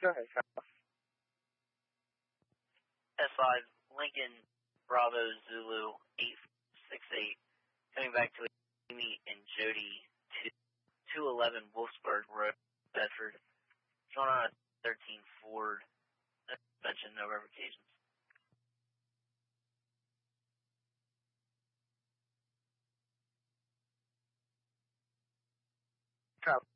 Go ahead, Kyle. S5, Lincoln, Bravo, Zulu, 868. Coming back to Amy and Jody, 211 Wolfsburg Road, Bedford. Showing on a 13 Ford. Suspension, no revocations. Kyle.